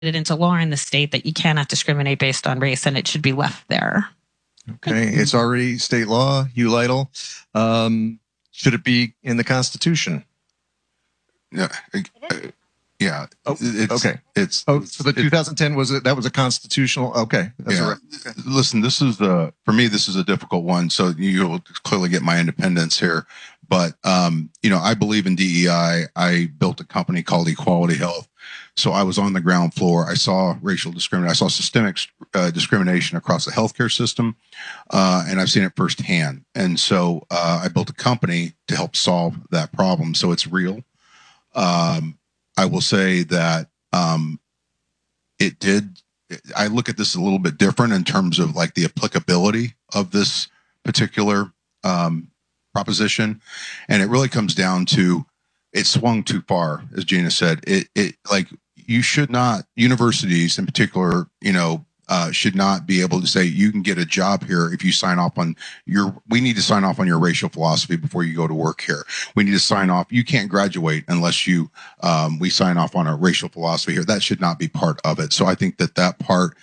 it into law in the state that you cannot discriminate based on race, and it should be left there. Okay, it's already state law. Hugh Lytle, should it be in the Constitution? Yeah. Yeah. Okay. So the 2010 was a constitutional. Okay. Listen, this is for me, this is a difficult one. So you'll clearly get my independence here. But, I believe in DEI. I built a company called Equality Health. So I was on the ground floor. I saw racial discrimination. I saw systemic discrimination across the healthcare system. And I've seen it firsthand. And so I built a company to help solve that problem. So it's real. I will say that it did. I look at this a little bit different in terms of like the applicability of this particular proposition, and it really comes down to it swung too far, as Gina said. It like you should not, universities in particular, should not be able to say you can get a job here if you sign off on we need to sign off on your racial philosophy before you go to work here. We need to sign off. You can't graduate unless we sign off on a racial philosophy here. That should not be part of it. So I think that part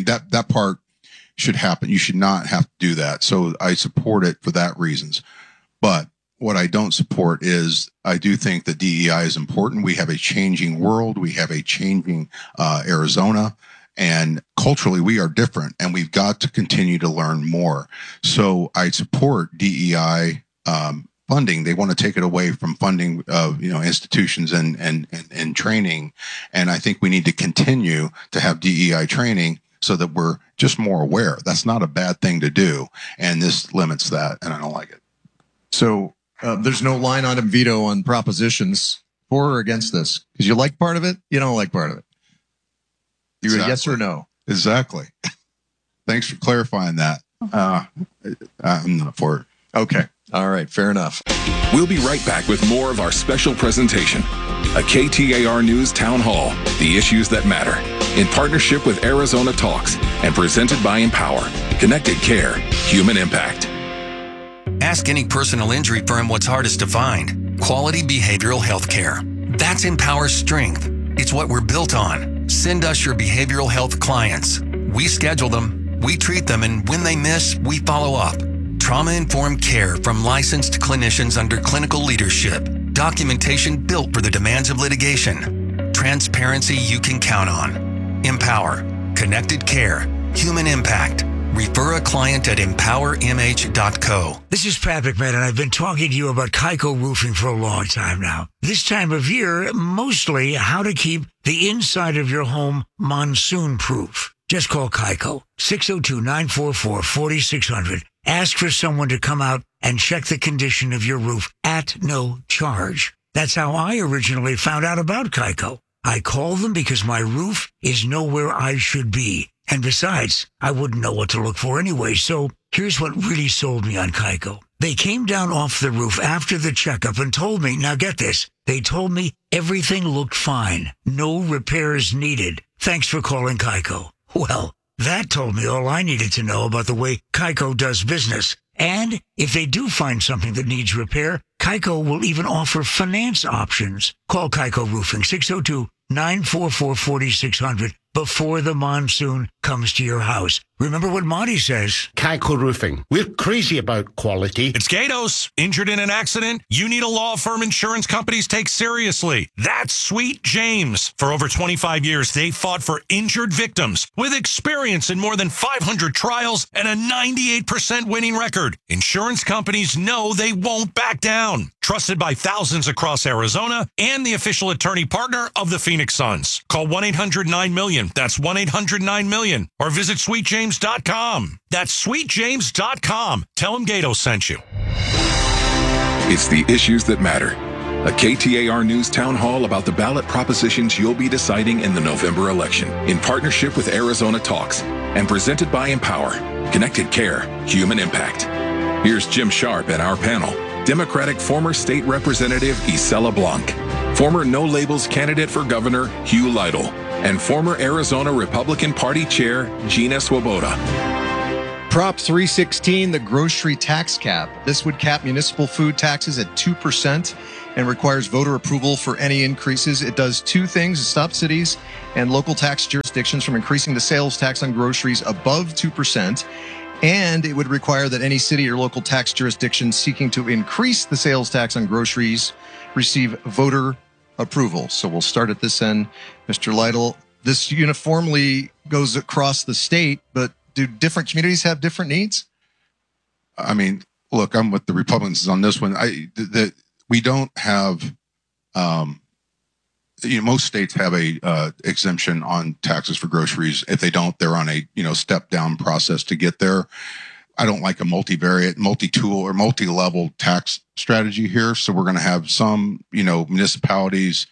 should happen. You should not have to do that. So I support it for that reasons. But what I don't support is I do think that DEI is important. We have a changing world. We have a changing Arizona. And culturally, we are different, and we've got to continue to learn more. So I support DEI funding. They want to take it away from funding of institutions and training. And I think we need to continue to have DEI training so that we're just more aware. That's not a bad thing to do, and this limits that, and I don't like it. So there's no line item veto on propositions for or against this because you like part of it, you don't like part of it. You're a yes or no? Exactly. Thanks for clarifying that. I'm not for it. Okay. All right. Fair enough. We'll be right back with more of our special presentation, a KTAR News Town Hall, The Issues That Matter, in partnership with Arizona Talks and presented by Empower, Connected Care, Human Impact. Ask any personal injury firm what's hardest to find. Quality behavioral health care. That's Empower's strength. It's what we're built on. Send us your behavioral health clients. We schedule them, we treat them, and when they miss, we follow up. Trauma-informed care from licensed clinicians under clinical leadership. Documentation built for the demands of litigation. Transparency you can count on. Empower. Connected Care. Human Impact. Refer a client at empowermh.co. This is Pat McMahon, and I've been talking to you about Kaiko Roofing for a long time now. This time of year, mostly how to keep the inside of your home monsoon-proof. Just call Kaiko, 602-944-4600. Ask for someone to come out and check the condition of your roof at no charge. That's how I originally found out about Kaiko. I called them because my roof is nowhere I should be. And besides, I wouldn't know what to look for anyway, so here's what really sold me on Kaiko. They came down off the roof after the checkup and told me, now get this, they told me everything looked fine. No repairs needed. Thanks for calling Kaiko. Well, that told me all I needed to know about the way Kaiko does business. And if they do find something that needs repair, Kaiko will even offer finance options. Call Kaiko Roofing, 602-944-4600. Before the monsoon comes to your house. Remember what Monty says. Kaiko Roofing. We're crazy about quality. It's Gatos. Injured in an accident? You need a law firm insurance companies take seriously. That's Sweet James. For over 25 years, they fought for injured victims with experience in more than 500 trials and a 98% winning record. Insurance companies know they won't back down. Trusted by thousands across Arizona and the official attorney partner of the Phoenix Suns. Call 1-800-9-MILLION. That's 1-800-9-MILLION. Or visit sweetjames.com. That's sweetjames.com. Tell them Gato sent you. It's the issues that matter. A KTAR News Town Hall about the ballot propositions you'll be deciding in the November election in partnership with Arizona Talks and presented by Empower, Connected Care, Human Impact. Here's Jim Sharp and our panel. Democratic former state representative Isela Blanc, former No Labels candidate for governor Hugh Lytle, and former Arizona Republican Party chair Gina Swoboda. Prop 316, the grocery tax cap. This would cap municipal food taxes at 2%. and requires voter approval for any increases. It does two things: it stops cities and local tax jurisdictions from increasing the sales tax on groceries above 2%. And it would require that any city or local tax jurisdiction seeking to increase the sales tax on groceries receive voter approval. So we'll start at this end. Mr. Lytle, this uniformly goes across the state, but do different communities have different needs? I mean, look, I'm with the Republicans on this one. We don't have, most states have a exemption on taxes for groceries. If they don't, they're on a step down process to get there. I don't like a multivariate, multi-tool, or multi-level tax strategy here. So we're going to have some municipalities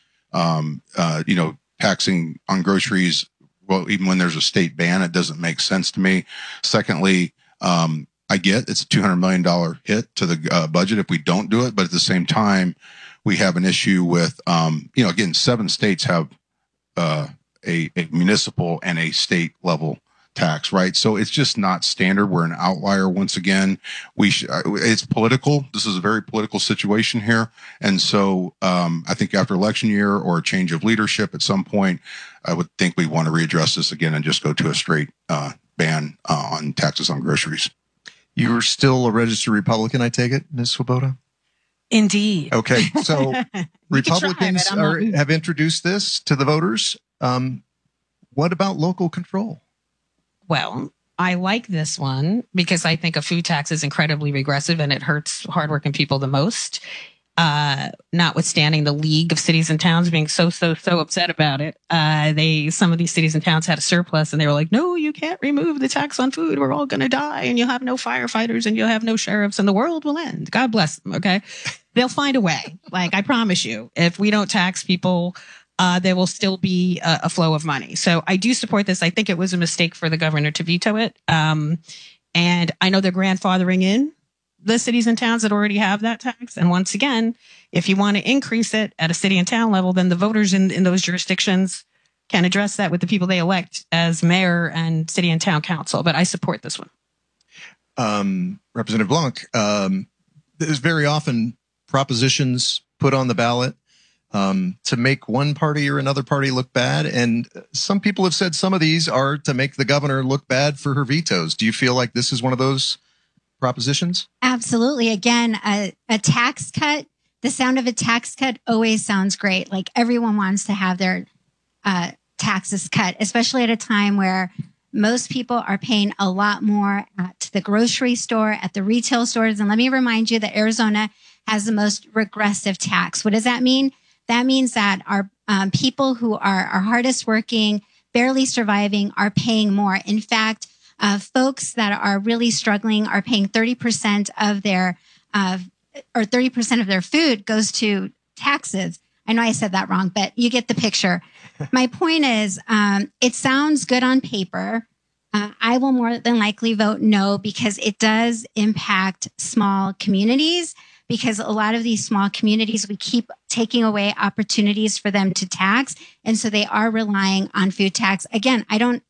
taxing on groceries. Well, even when there's a state ban, it doesn't make sense to me. Secondly, I get it's a $200 million hit to the budget if we don't do it, but at the same time, we have an issue with, again, 7 states have a municipal and a state level tax, right? So it's just not standard. We're an outlier once again. It's political. This is a very political situation here, and so I think after election year or a change of leadership at some point, I would think we want to readdress this again and just go to a straight ban on taxes on groceries. You're still a registered Republican, I take it, Ms. Swoboda? Indeed. Okay, so We could try, Republicans but I'm not- have introduced this to the voters. What about local control? Well, I like this one because I think a food tax is incredibly regressive and it hurts hardworking people the most. Notwithstanding the League of Cities and Towns being so upset about it. Some of these cities and towns had a surplus and they were like, no, you can't remove the tax on food. We're all going to die and you'll have no firefighters and you'll have no sheriffs and the world will end. God bless them. Okay. They'll find a way. Like, I promise you, if we don't tax people, there will still be a flow of money. So I do support this. I think it was a mistake for the governor to veto it. And I know they're grandfathering in the cities and towns that already have that tax. And once again, if you want to increase it at a city and town level, then the voters in those jurisdictions can address that with the people they elect as mayor and city and town council. But I support this one. Representative Blanc, there's very often propositions put on the ballot to make one party or another party look bad. And some people have said some of these are to make the governor look bad for her vetoes. Do you feel like this is one of those propositions? Absolutely. Again, a tax cut, the sound of a tax cut always sounds great. Like, everyone wants to have their taxes cut, especially at a time where most people are paying a lot more at the grocery store, at the retail stores. And let me remind you that Arizona has the most regressive tax. What does that mean? That means that our people who are our hardest working, barely surviving, are paying more. In fact, folks that are really struggling are paying 30% of their, or 30% of their food goes to taxes. I know I said that wrong, but you get the picture. My point is, it sounds good on paper. I will more than likely vote no, because it does impact small communities, because a lot of these small communities, we keep taking away opportunities for them to tax. And so they are relying on food tax. Again, I don't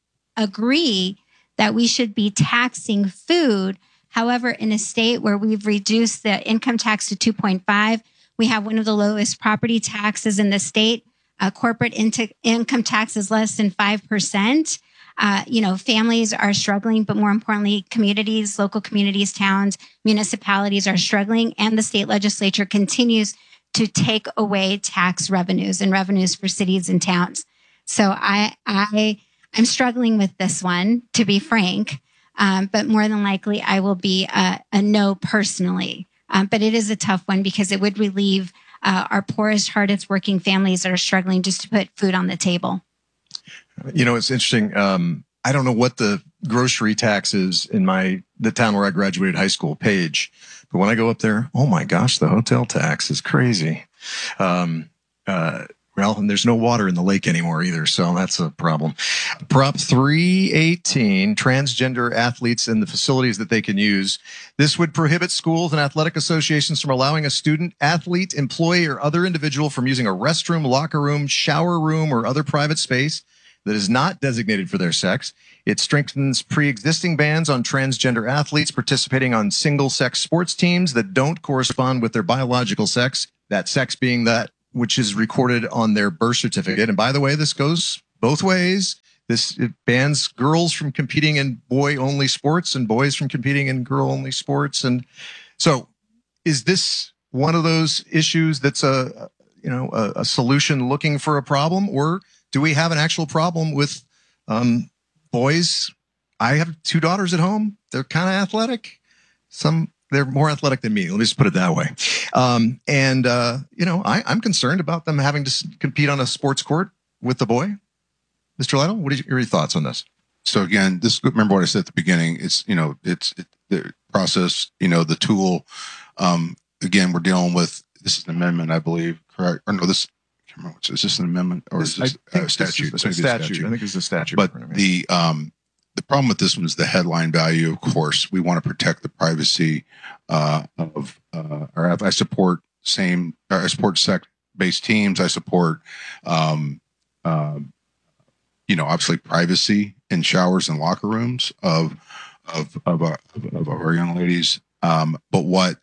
agree that we should be taxing food. However, in a state where we've reduced the income tax to 2.5, we have one of the lowest property taxes in the state. Corporate income tax is less than 5%. Families are struggling, but more importantly, communities, local communities, towns, municipalities are struggling, and the state legislature continues to take away tax revenues and revenues for cities and towns. So I'm struggling with this one, to be frank, but more than likely I will be a no personally. But it is a tough one because it would relieve our poorest, hardest working families that are struggling just to put food on the table. It's interesting. I don't know what the grocery tax is in the town where I graduated high school, Page. But when I go up there, oh my gosh, the hotel tax is crazy. And there's no water in the lake anymore either, so that's a problem. Prop 318, transgender athletes and the facilities that they can use. This would prohibit schools and athletic associations from allowing a student, athlete, employee, or other individual from using a restroom, locker room, shower room, or other private space that is not designated for their sex. It strengthens pre-existing bans on transgender athletes participating on single-sex sports teams that don't correspond with their biological sex. that sex being that which is recorded on their birth certificate. And by the way, this goes both ways. It bans girls from competing in boy-only sports and boys from competing in girl-only sports. And so is this one of those issues that's a solution looking for a problem, or do we have an actual problem with boys? I have 2 daughters at home. They're kind of athletic. They're more athletic than me. Let me just put it that way. I'm concerned about them having to compete on a sports court with the boy. Mr. Lytle, what are your thoughts on this? So again, remember what I said at the beginning. It's the process, the tool. Again, we're dealing with, this is an amendment, I believe, correct? Or no, is this an amendment or is this a statute? It's a statute. I think it's a statute. But the problem with this one is the headline value. Of course, we want to protect the privacy I support sex-based teams. I support, obviously privacy in showers and locker rooms of our young ladies. But what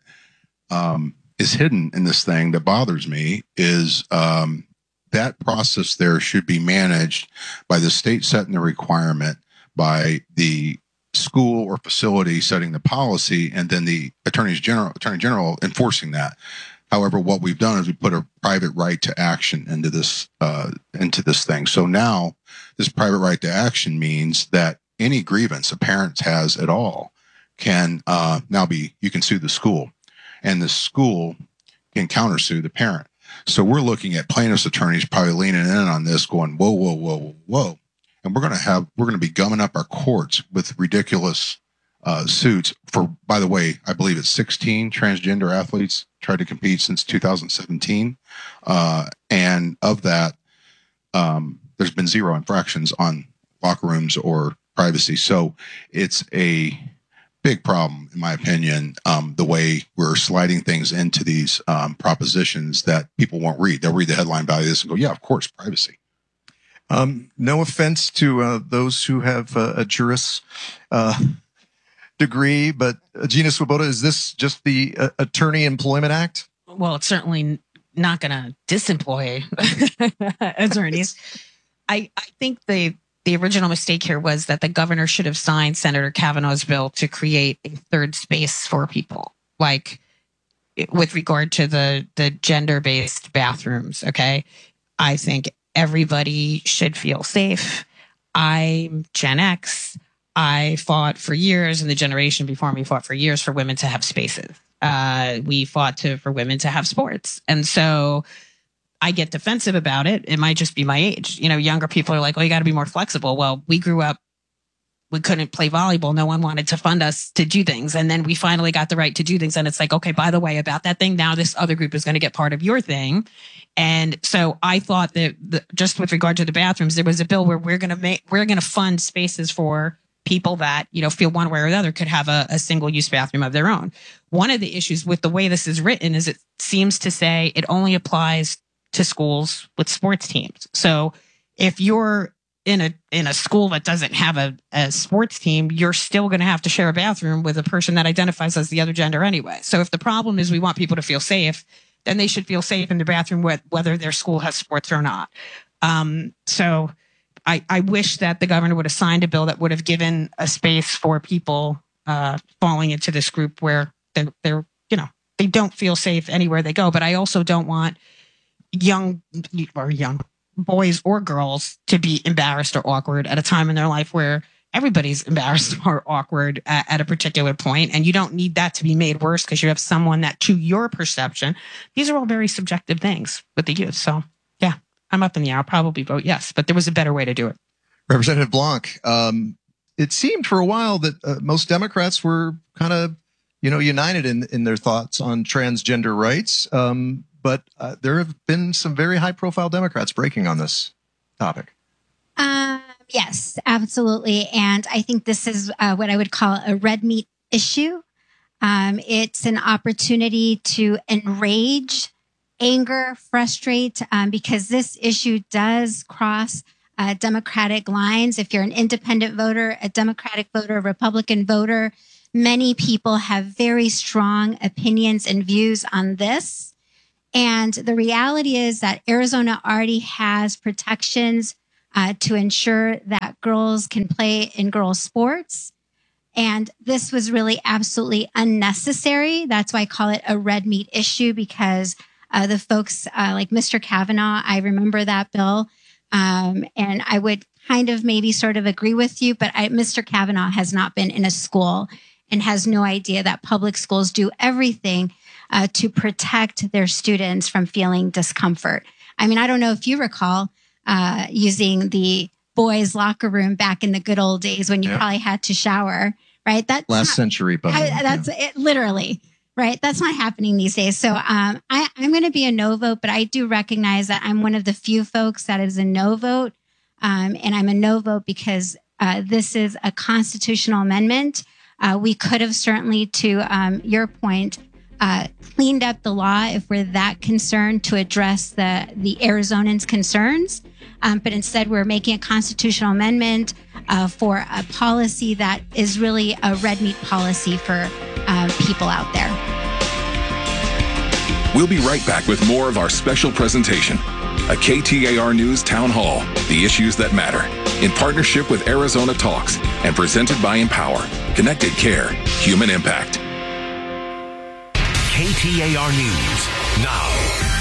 is hidden in this thing that bothers me is that process there should be managed by the state setting the requirement, by the school or facility setting the policy, and then the attorney general enforcing that. However, what we've done is we put a private right to action into this thing. So now this private right to action means that any grievance a parent has at all can you can sue the school, and the school can countersue the parent. So we're looking at plaintiffs' attorneys probably leaning in on this, going, whoa, whoa, whoa, whoa. And we're going to be gumming up our courts with ridiculous suits for, by the way, I believe it's 16 transgender athletes tried to compete since 2017. And of that, there's been 0 infractions on locker rooms or privacy. So it's a big problem, in my opinion, the way we're sliding things into these propositions that people won't read. They'll read the headline value of this and go, yeah, of course, privacy. No offense to those who have a juris degree, but Gina Swoboda, is this just the Attorney Employment Act? Well, it's certainly not going to disemploy attorneys. I think the original mistake here was that the governor should have signed Senator Kavanaugh's bill to create a third space for people, like with regard to the gender-based bathrooms. Okay, I think everybody should feel safe. I'm Gen X. I fought for years, and the generation before me fought for years for women to have spaces. We fought for women to have sports. And so I get defensive about it. It might just be my age. Younger people are like, oh, you got to be more flexible. Well, we grew up, we couldn't play volleyball. No one wanted to fund us to do things. And then we finally got the right to do things. And it's like, okay, by the way, about that thing, now this other group is going to get part of your thing. And so I thought that just with regard to the bathrooms, there was a bill where we're going to fund spaces for people that, feel one way or the other could have a single use bathroom of their own. One of the issues with the way this is written is it seems to say it only applies to schools with sports teams. So if you're in a school that doesn't have a sports team, you're still going to have to share a bathroom with a person that identifies as the other gender anyway. So if the problem is we want people to feel safe, then they should feel safe in the bathroom whether their school has sports or not. So I wish that the governor would have signed a bill that would have given a space for people falling into this group where they're they don't feel safe anywhere they go. But I also don't want young boys or girls to be embarrassed or awkward at a time in their life where everybody's embarrassed or awkward at a particular point. And you don't need that to be made worse because you have someone that, to your perception, these are all very subjective things with the youth. So yeah, I'm up in the air. I'll probably vote yes, but there was a better way to do it. Representative Blanc, it seemed for a while that most Democrats were kind of, united in their thoughts on transgender rights. But there have been some very high-profile Democrats breaking on this topic. Yes, absolutely. And I think this is what I would call a red meat issue. It's an opportunity to enrage, anger, frustrate, because this issue does cross Democratic lines. If you're an independent voter, a Democratic voter, a Republican voter, many people have very strong opinions and views on this. And the reality is that Arizona already has protections to ensure that girls can play in girls' sports. And this was really absolutely unnecessary. That's why I call it a red meat issue, because the folks like Mr. Kavanaugh, I remember that bill. And I would kind of maybe sort of agree with you, but Mr. Kavanaugh has not been in a school and has no idea that public schools do everything to protect their students from feeling discomfort. I mean, I don't know if you recall using the boys' locker room back in the good old days when you probably had to shower, right? That's last century, but that's it, literally, right? That's not happening these days. So I'm going to be a no vote, but I do recognize that I'm one of the few folks that is a no vote. And I'm a no vote because this is a constitutional amendment. We could have certainly, to your point, cleaned up the law if we're that concerned to address the Arizonans' concerns. But instead, we're making a constitutional amendment for a policy that is really a red meat policy for people out there. We'll be right back with more of our special presentation, a KTAR News Town Hall, The Issues That Matter, in partnership with Arizona Talks and presented by Empower, Connected Care, Human Impact. KTAR News now.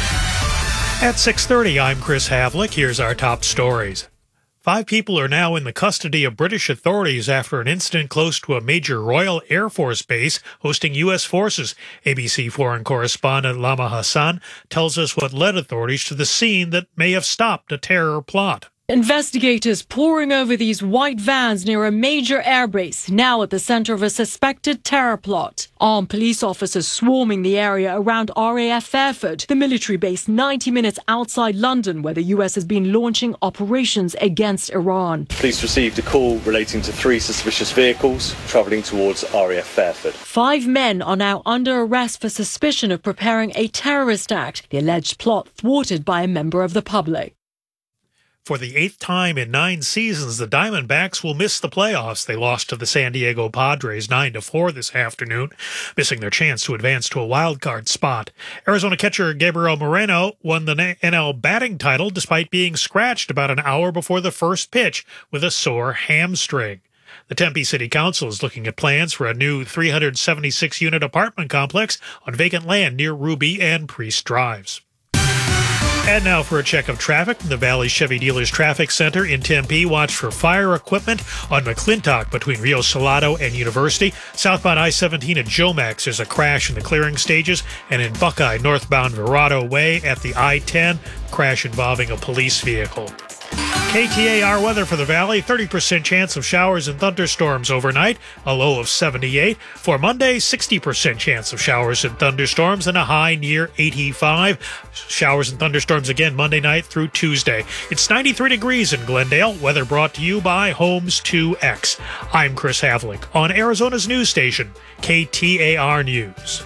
At 6:30, I'm Chris Havlick. Here's our top stories. 5 people are now in the custody of British authorities after an incident close to a major Royal Air Force base hosting U.S. forces. ABC foreign correspondent Lama Hassan tells us what led authorities to the scene that may have stopped a terror plot. Investigators poring over these white vans near a major airbase, now at the center of a suspected terror plot. Armed police officers swarming the area around RAF Fairford, the military base 90 minutes outside London, where the US has been launching operations against Iran. Police received a call relating to 3 suspicious vehicles travelling towards RAF Fairford. 5 men are now under arrest for suspicion of preparing a terrorist act, the alleged plot thwarted by a member of the public. For the 8th time in 9 seasons, the Diamondbacks will miss the playoffs. They lost to the San Diego Padres 9-4 this afternoon, missing their chance to advance to a wild card spot. Arizona catcher Gabriel Moreno won the NL batting title despite being scratched about an hour before the first pitch with a sore hamstring. The Tempe City Council is looking at plans for a new 376-unit apartment complex on vacant land near Ruby and Priest Drives. And now for a check of traffic from the Valley Chevy Dealers Traffic Center in Tempe. Watch for fire equipment on McClintock between Rio Salado and University. Southbound I-17 at Jomax, there's a crash in the clearing stages. And in Buckeye, northbound Verado Way at the I-10, crash involving a police vehicle. KTAR weather for the Valley, 30% chance of showers and thunderstorms overnight, a low of 78. For Monday, 60% chance of showers and thunderstorms and a high near 85. Showers and thunderstorms again Monday night through Tuesday. It's 93 degrees in Glendale. Weather brought to you by Homes 2X. I'm Chris Havlick on Arizona's news station, KTAR News.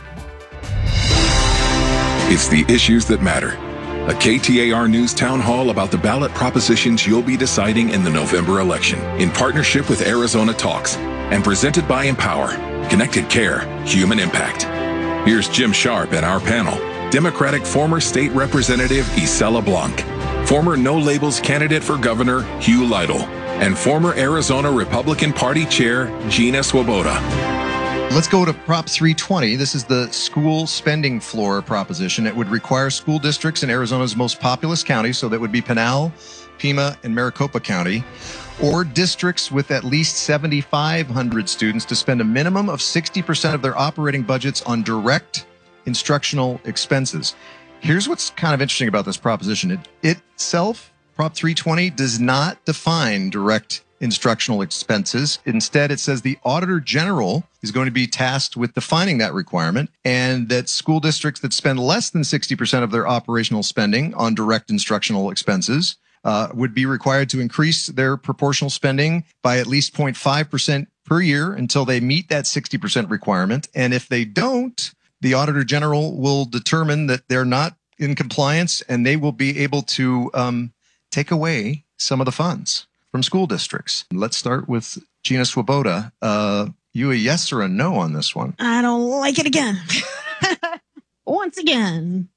It's the issues that matter. A KTAR News Town Hall about the ballot propositions you'll be deciding in the November election, in partnership with Arizona Talks, and presented by Empower, Connected Care, Human Impact. Here's Jim Sharp and our panel, Democratic former State Representative Isela Blanc, former No Labels candidate for Governor Hugh Lytle, and former Arizona Republican Party Chair Gina Swoboda. Let's go to Prop 320. This is the school spending floor proposition. It would require school districts in Arizona's most populous counties, so that would be Pinal, Pima, and Maricopa County, or districts with at least 7,500 students to spend a minimum of 60% of their operating budgets on direct instructional expenses. Here's what's kind of interesting about this proposition. It itself, Prop 320, does not define direct instructional expenses. Instead, it says the Auditor General is going to be tasked with defining that requirement, and that school districts that spend less than 60% of their operational spending on direct instructional expenses would be required to increase their proportional spending by at least 0.5% per year until they meet that 60% requirement. And if they don't, the Auditor General will determine that they're not in compliance, and they will be able to take away some of the funds from school districts. Let's start with Gina Swoboda. You a yes or a no on this one? I don't like it again. Once again,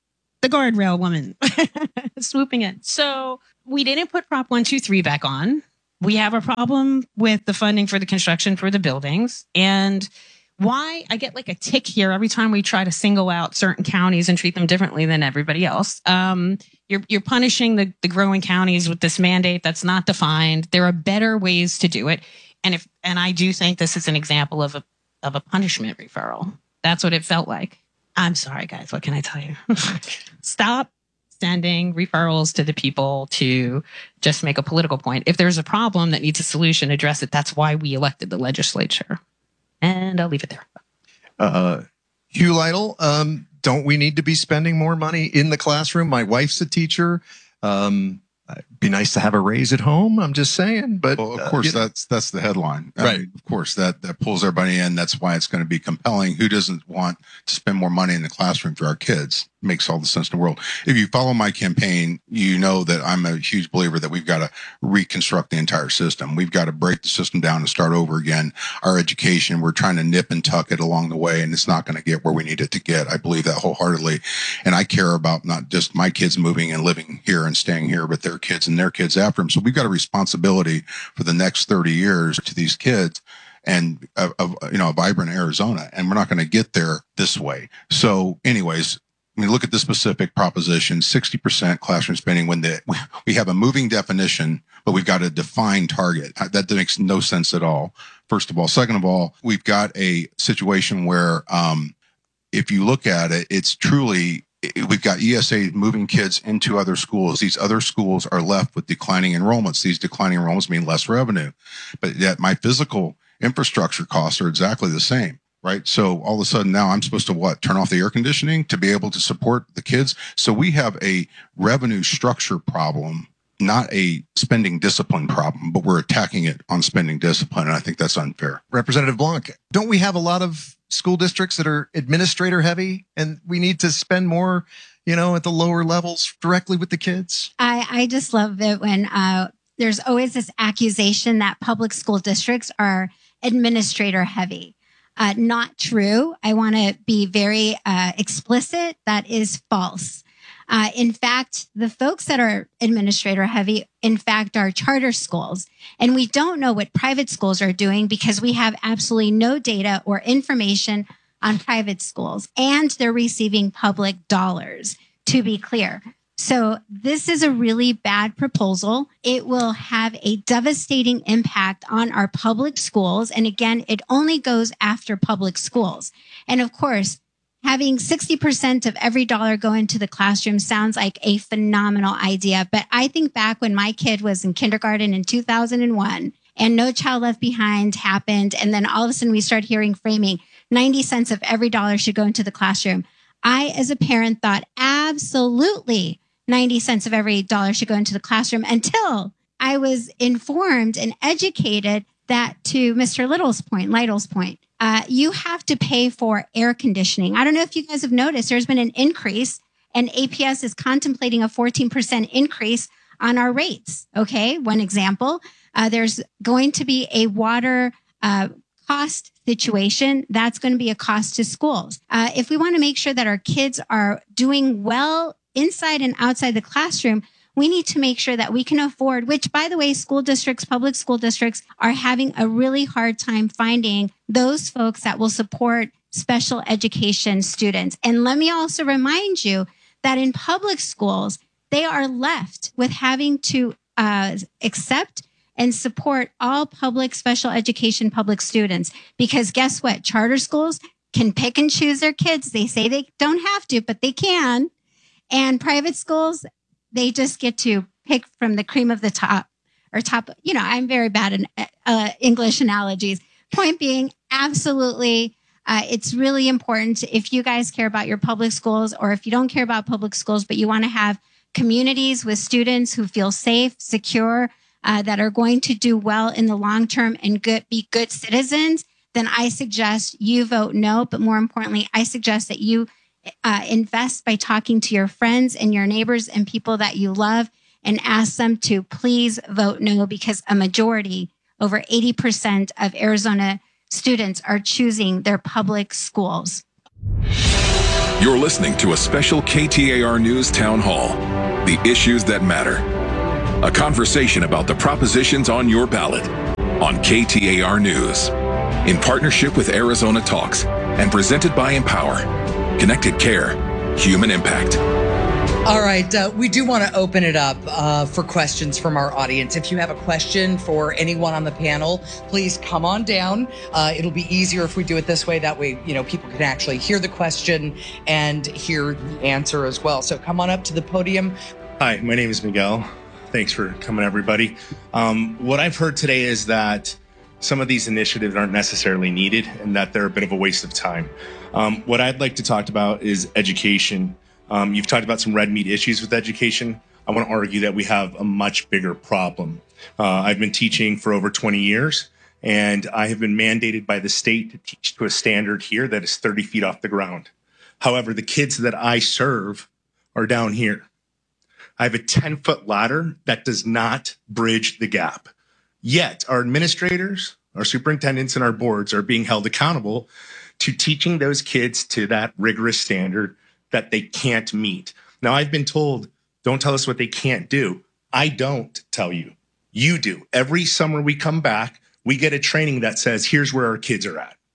the guardrail woman swooping in. So we didn't put Prop 123 back on. We have a problem with the funding for the construction for the buildings. And why I get like a tick here every time we try to single out certain counties and treat them differently than everybody else. You're punishing the growing counties with this mandate that's not defined. There are better ways to do it. And I do think this is an example of a punishment referral. That's what it felt like. I'm sorry, guys. What can I tell you? Stop sending referrals to the people to just make a political point. If there's a problem that needs a solution, address it. That's why we elected the legislature. And I'll leave it there. Hugh Lytle, don't we need to be spending more money in the classroom? My wife's a teacher. It'd be nice to have a raise at home. I'm just saying, but well, of course, that's the headline, right? I mean, of course, that pulls everybody in. That's why it's going to be compelling. Who doesn't want to spend more money in the classroom for our kids? Makes all the sense in the world. If you follow my campaign, you know that I'm a huge believer that we've got to reconstruct the entire system. We've got to break the system down and start over again. Our education, we're trying to nip and tuck it along the way, and it's not going to get where we need it to get. I believe that wholeheartedly. And I care about not just my kids moving and living here and staying here, but their kids and their kids after them. So we've got a responsibility for the next 30 years to these kids and a vibrant Arizona. And we're not going to get there this way. So anyways, I mean, look at the specific proposition, 60% classroom spending when we have a moving definition, but we've got a defined target. That makes no sense at all, first of all. Second of all, we've got a situation where if you look at it, it's truly, we've got ESA moving kids into other schools. These other schools are left with declining enrollments. These declining enrollments mean less revenue, but yet my physical infrastructure costs are exactly the same. Right. So all of a sudden now I'm supposed to turn off the air conditioning to be able to support the kids. So we have a revenue structure problem, not a spending discipline problem, but we're attacking it on spending discipline. And I think that's unfair. Representative Blanc, don't we have a lot of school districts that are administrator heavy and we need to spend more, at the lower levels directly with the kids? I just love it when there's always this accusation that public school districts are administrator heavy. Not true. I want to be very explicit. That is false. In fact, the folks that are administrator heavy, in fact, are charter schools. And we don't know what private schools are doing because we have absolutely no data or information on private schools. And they're receiving public dollars, to be clear. So this is a really bad proposal. It will have a devastating impact on our public schools. And again, it only goes after public schools. And of course, having 60% of every dollar go into the classroom sounds like a phenomenal idea. But I think back when my kid was in kindergarten in 2001 and No Child Left Behind happened. And then all of a sudden we started hearing framing 90 cents of every dollar should go into the classroom. I, as a parent, thought absolutely 90 cents of every dollar should go into the classroom until I was informed and educated that, to Mr. Lytle's point, you have to pay for air conditioning. I don't know if you guys have noticed, there's been an increase and APS is contemplating a 14% increase on our rates. Okay. One example, there's going to be a water cost situation. That's going to be a cost to schools. If we want to make sure that our kids are doing well inside and outside the classroom, we need to make sure that we can afford, which, by the way, school districts, public school districts are having a really hard time finding those folks that will support special education students. And let me also remind you that in public schools, they are left with having to accept and support all public special education public students. Because guess what? Charter schools can pick and choose their kids. They say they don't have to, but they can. And private schools, they just get to pick from the cream of the top or top. I'm very bad at English analogies. Point being, absolutely, it's really important if you guys care about your public schools, or if you don't care about public schools, but you want to have communities with students who feel safe, secure, that are going to do well in the long term and be good citizens, then I suggest you vote no. But more importantly, I suggest that you invest by talking to your friends and your neighbors and people that you love and ask them to please vote no, because a majority, over 80% of Arizona students are choosing their public schools. You're listening to a special KTAR News Town Hall, The Issues That Matter. A conversation about the propositions on your ballot on KTAR News. In partnership with Arizona Talks and presented by Empower. Connected Care, Human Impact. All right, we do want to open it up for questions from our audience. If you have a question for anyone on the panel, please come on down. It'll be easier if we do it this way. That way, people can actually hear the question and hear the answer as well. So come on up to the podium. Hi, my name is Miguel. Thanks for coming, everybody. What I've heard today is that some of these initiatives aren't necessarily needed and that they're a bit of a waste of time. What I'd like to talk about is education. You've talked about some red meat issues with education. I want to argue that we have a much bigger problem. I've been teaching for over 20 years, and I have been mandated by the state to teach to a standard here that is 30 feet off the ground. However, the kids that I serve are down here. I have a 10-foot ladder that does not bridge the gap. Yet our administrators, our superintendents, and our boards are being held accountable to teaching those kids to that rigorous standard that they can't meet. Now, I've been told, don't tell us what they can't do. I don't tell you. You do. Every summer we come back, we get a training that says, here's where our kids are at.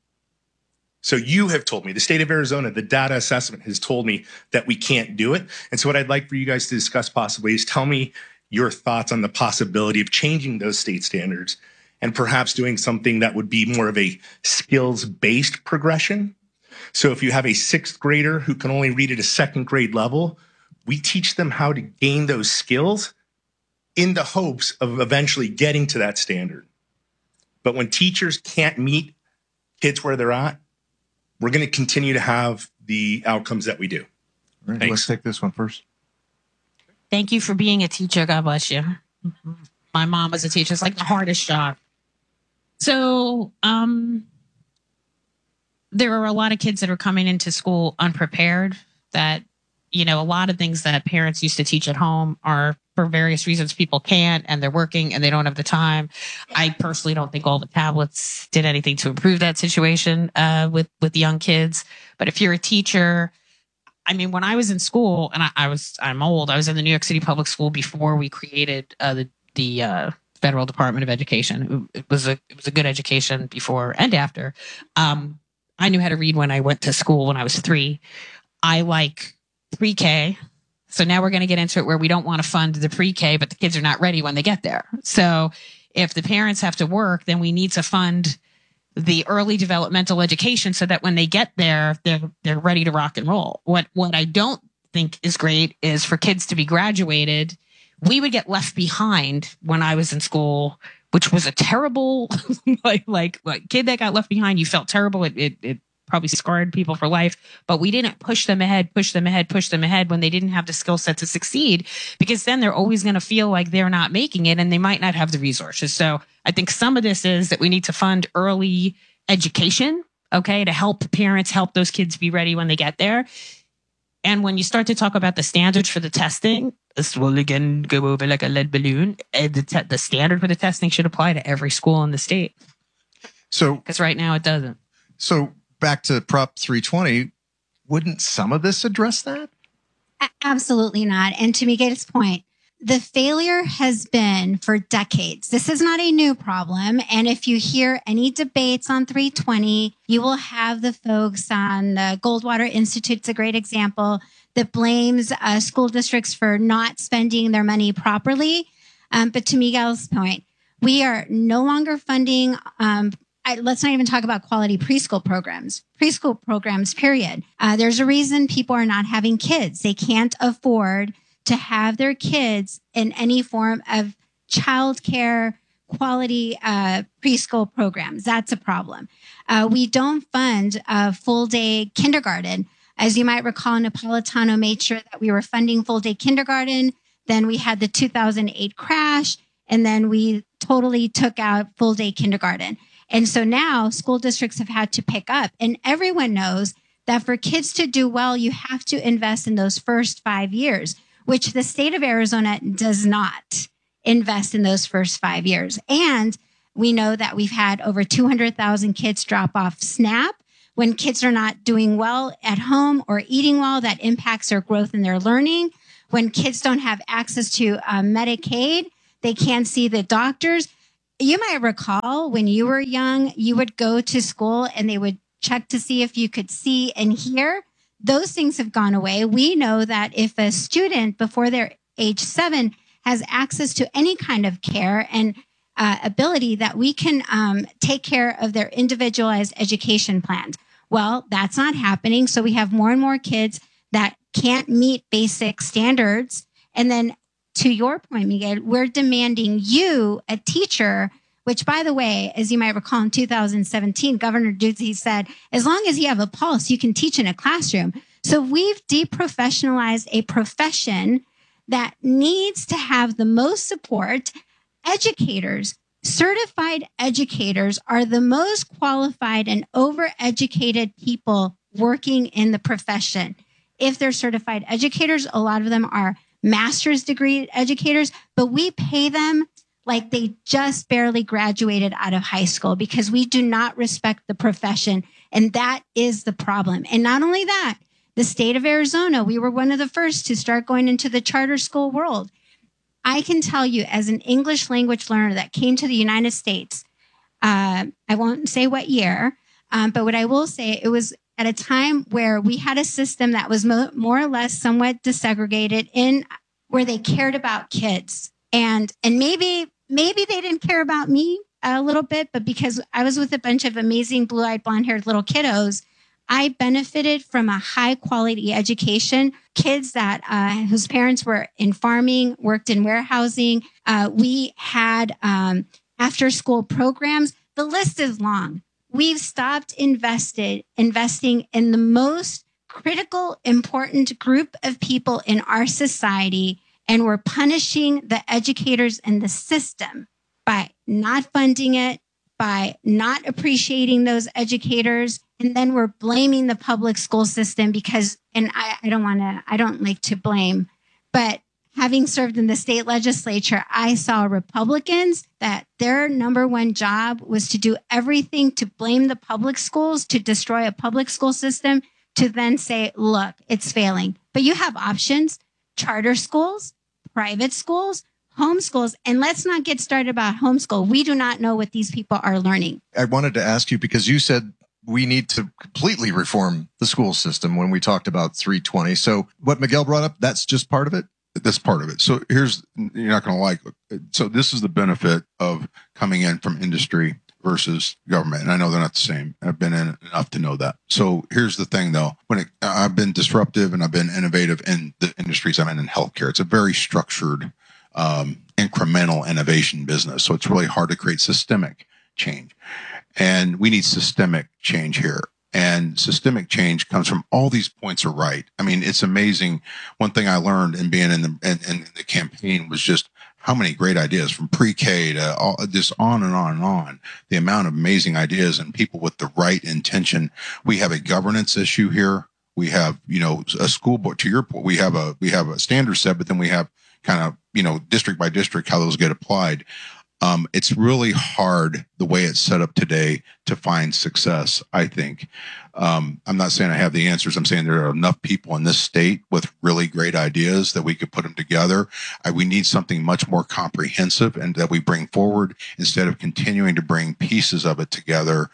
So you have told me, the state of Arizona, the data assessment has told me that we can't do it. And so what I'd like for you guys to discuss possibly is tell me your thoughts on the possibility of changing those state standards and perhaps doing something that would be more of a skills-based progression. So if you have a sixth grader who can only read at a second grade level, we teach them how to gain those skills in the hopes of eventually getting to that standard. But when teachers can't meet kids where they're at, we're going to continue to have the outcomes that we do. All right, let's take this one first. Thank you for being a teacher. God bless you. My mom was a teacher. It's like the hardest job. So, there are a lot of kids that are coming into school unprepared that, a lot of things that parents used to teach at home are for various reasons people can't, and they're working and they don't have the time. I personally don't think all the tablets did anything to improve that situation with young kids. But if you're a teacher, when I was in school, and I'm old, I was in the New York City public school before we created the Federal Department of Education. It was a good education before and after. I knew how to read when I went to school when I was 3. I like pre-K. So now we're going to get into it where we don't want to fund the pre-K, but the kids are not ready when they get there. So if the parents have to work, then we need to fund the early developmental education so that when they get there, they're ready to rock and roll. What I don't think is great is for kids to be graduated. We would get left behind when I was in school, which was a terrible, like kid that got left behind. You felt terrible. It probably scarred people for life, but we didn't push them ahead when they didn't have the skill set to succeed, because then they're always going to feel like they're not making it and they might not have the resources. So I think some of this is that we need to fund early education, okay, to help parents help those kids be ready when they get there. And when you start to talk about the standards for the testing, this will again go over like a lead balloon. The standard for the testing should apply to every school in the state. So, because right now it doesn't. So back to Prop 320, wouldn't some of this address that? Absolutely not. And to Miguel's point, the failure has been for decades. This is not a new problem. And if you hear any debates on 320, you will have the folks on the Goldwater Institute. It's a great example that blames school districts for not spending their money properly. But to Miguel's point, we are no longer funding, let's not even talk about quality preschool programs, period. There's a reason people are not having kids. They can't afford to have their kids in any form of childcare quality preschool programs. That's a problem. We don't fund full day kindergarten. As you might recall, Napolitano made sure that we were funding full day kindergarten. Then we had the 2008 crash, and then we totally took out full day kindergarten. And so now school districts have had to pick up, and everyone knows that for kids to do well, you have to invest in those first 5 years, which the state of Arizona does not invest in those first 5 years. And we know that we've had over 200,000 kids drop off SNAP, When kids are not doing well at home or eating well, that impacts their growth and their learning. When kids don't have access to Medicaid, they can't see the doctors. You might recall when you were young, you would go to school and they would check to see if you could see and hear. Those things have gone away. We know that if a student before they're age 7 has access to any kind of care and ability, that we can take care of their individualized education plans. Well, that's not happening. So we have more and more kids that can't meet basic standards. And then to your point, Miguel, we're demanding you, a teacher, which, by the way, as you might recall in 2017, Governor Ducey said, as long as you have a pulse, you can teach in a classroom. So we've deprofessionalized a profession that needs to have the most support. Educators, certified educators, are the most qualified and overeducated people working in the profession. If they're certified educators, a lot of them are master's degree educators, but we pay them like they just barely graduated out of high school because we do not respect the profession. And that is the problem. And not only that, the state of Arizona, we were one of the first to start going into the charter school world. I can tell you, as an English language learner that came to the United States, I won't say what year, but what I will say, it was at a time where we had a system that was more or less somewhat desegregated in where they cared about kids. And maybe they didn't care about me a little bit, but because I was with a bunch of amazing blue-eyed, blonde-haired little kiddos, I benefited from a high quality education. Kids that whose parents were in farming, worked in warehousing. We had after school programs. The list is long. We've stopped investing in the most critical, important group of people in our society, and we're punishing the educators in the system by not funding it, by not appreciating those educators. And then we're blaming the public school system because, and I don't like to blame, but having served in the state legislature, I saw Republicans that their number one job was to do everything to blame the public schools, to destroy a public school system, to then say, look, it's failing. But you have options: charter schools, private schools, homeschools. And let's not get started about homeschool. We do not know what these people are learning. I wanted to ask you, because you said we need to completely reform the school system when we talked about 320. So what Miguel brought up, that's just part of it? That's part of it. So you're not going to like it. So this is the benefit of coming in from industry versus government. And I know they're not the same. I've been in enough to know that. So here's the thing though, I've been disruptive and I've been innovative in the industries I'm in healthcare. It's a very structured, incremental innovation business. So it's really hard to create systemic change. And we need systemic change here. And systemic change comes from all these points are right. I mean, it's amazing. One thing I learned in being in the campaign was just how many great ideas from pre-K to all, just on and on and on. The amount of amazing ideas and people with the right intention. We have a governance issue here. We have, a school board. To your point, we have a standard set, but then we have kind of, district by district how those get applied. It's really hard the way it's set up today to find success, I think. I'm not saying I have the answers. I'm saying there are enough people in this state with really great ideas that we could put them together. We need something much more comprehensive and that we bring forward instead of continuing to bring pieces of it together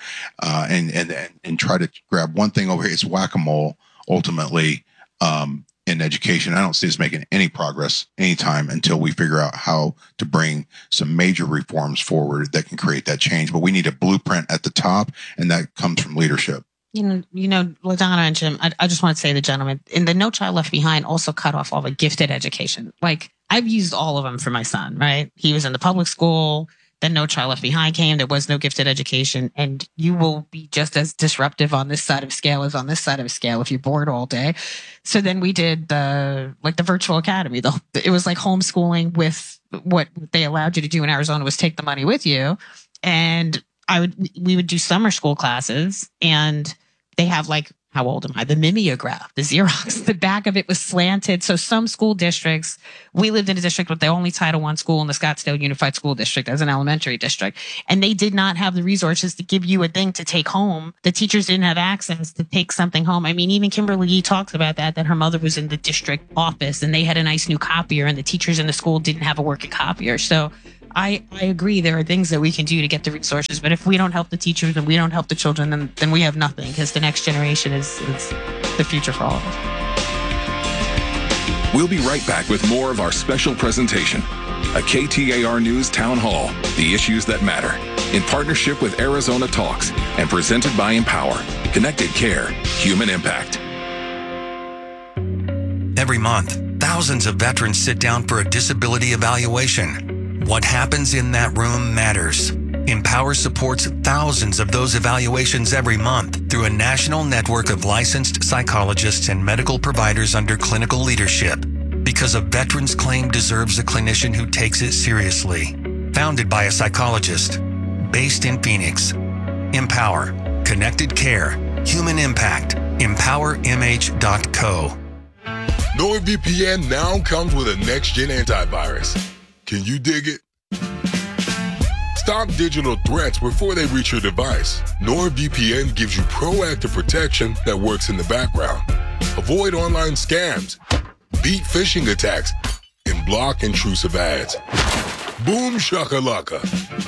and try to grab one thing over here. It's whack-a-mole ultimately. In education, I don't see us making any progress anytime until we figure out how to bring some major reforms forward that can create that change. But we need a blueprint at the top, and that comes from leadership. LaDonna and Jim, I just want to say, the gentleman in the No Child Left Behind also cut off all the gifted education. Like, I've used all of them for my son, right? He was in the public school. Then No Child Left Behind came. There was no gifted education. And you will be just as disruptive on this side of scale as on this side of scale if you're bored all day. So then we did the virtual academy. It was like homeschooling with what they allowed you to do in Arizona was take the money with you. And we would do summer school classes, and they have like how old am I? The mimeograph, the Xerox, the back of it was slanted. So some school districts, we lived in a district with the only Title I school in the Scottsdale Unified School District as an elementary district. And they did not have the resources to give you a thing to take home. The teachers didn't have access to take something home. I mean, even Kimberly Yee talks about that her mother was in the district office and they had a nice new copier and the teachers in the school didn't have a working copier. So I agree there are things that we can do to get the resources, but if we don't help the teachers and we don't help the children, then we have nothing, because the next generation is the future for all of us. We'll be right back with more of our special presentation, a KTAR News Town Hall, the issues that matter, in partnership with Arizona Talks and presented by Empower, Connected Care, Human Impact. Every month, thousands of veterans sit down for a disability evaluation. What happens in that room matters. Empower supports thousands of those evaluations every month through a national network of licensed psychologists and medical providers under clinical leadership, because a veteran's claim deserves a clinician who takes it seriously. Founded by a psychologist, based in Phoenix. Empower, Connected Care, Human Impact, empowermh.co. NordVPN now comes with a next-gen antivirus. Can you dig it? Stop digital threats before they reach your device. NordVPN gives you proactive protection that works in the background. Avoid online scams, beat phishing attacks, and block intrusive ads. Boom shakalaka.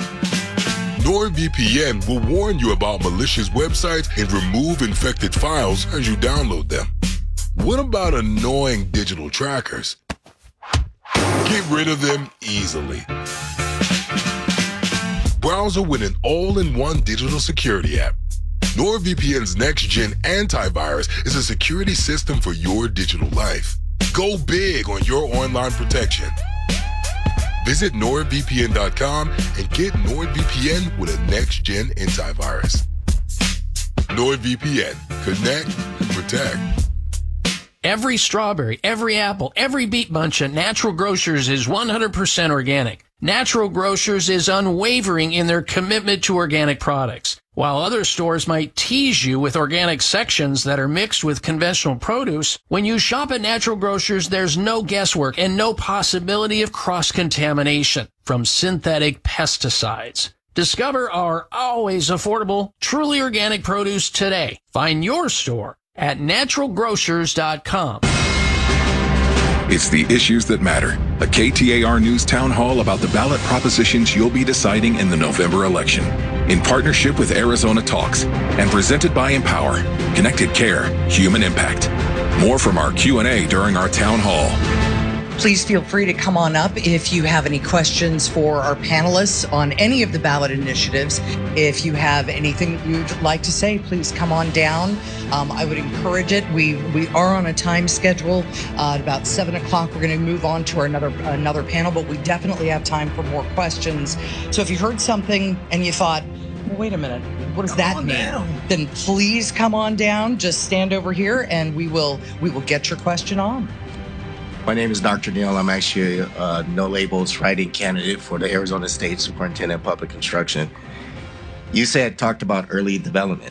NordVPN will warn you about malicious websites and remove infected files as you download them. What about annoying digital trackers? Get rid of them easily. Browser with an all-in-one digital security app. NordVPN's next-gen antivirus is a security system for your digital life. Go big on your online protection. Visit NordVPN.com and get NordVPN with a next-gen antivirus. NordVPN. Connect and protect. Every strawberry, every apple, every beet bunch at Natural Grocers is 100% organic. Natural Grocers is unwavering in their commitment to organic products. While other stores might tease you with organic sections that are mixed with conventional produce, when you shop at Natural Grocers, there's no guesswork and no possibility of cross-contamination from synthetic pesticides. Discover our always affordable, truly organic produce today. Find your store at naturalgrocers.com. It's the issues that matter. A KTAR News Town Hall about the ballot propositions you'll be deciding in the November election. In partnership with Arizona Talks and presented by Empower, Connected Care, Human Impact. More from our Q&A during our town hall. Please feel free to come on up if you have any questions for our panelists on any of the ballot initiatives. If you have anything that you'd like to say, please come on down. I would encourage it. We are on a time schedule. At about 7 o'clock, we're going to move on to another panel, but we definitely have time for more questions. So if you heard something and you thought, well, wait a minute, what does that mean? Then please come on down. Just stand over here and we will get your question on. My name is Dr. Neal. I'm actually a no labels writing candidate for the Arizona State Superintendent of Public Instruction. You talked about early development.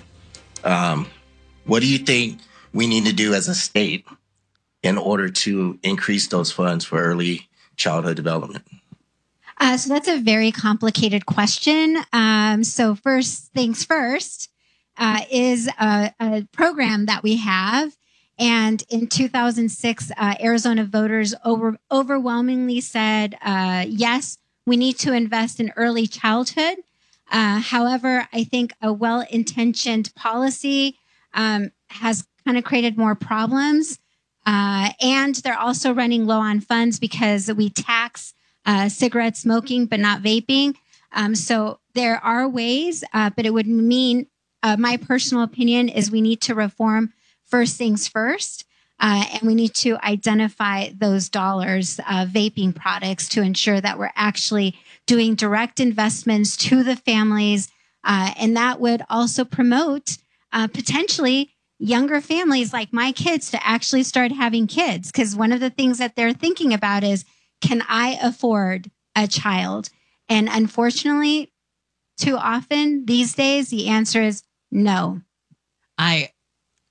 What do you think we need to do as a state in order to increase those funds for early childhood development? So that's a very complicated question. So first things first is a program that we have. And in 2006, Arizona voters overwhelmingly said, yes, we need to invest in early childhood. However, I think a well-intentioned policy has kind of created more problems. And they're also running low on funds because we tax cigarette smoking, but not vaping. So there are ways, but it would mean, my personal opinion is we need to reform first things first, and we need to identify those dollars of vaping products to ensure that we're actually doing direct investments to the families. And that would also promote potentially younger families like my kids to actually start having kids. Because one of the things that they're thinking about is, can I afford a child? And unfortunately, too often these days, the answer is no.